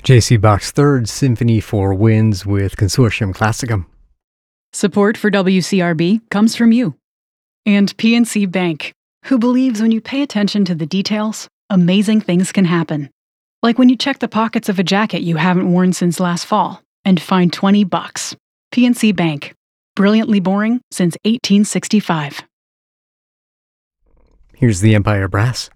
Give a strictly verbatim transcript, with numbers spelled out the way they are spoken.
J C Bach's Third Symphony for Winds with Consortium Classicum. Support for W C R B comes from you. And P N C Bank, who believes when you pay attention to the details, amazing things can happen. Like when you check the pockets of a jacket you haven't worn since last fall and find twenty bucks. P N C Bank. Brilliantly boring since eighteen sixty-five. Here's the Empire Brass.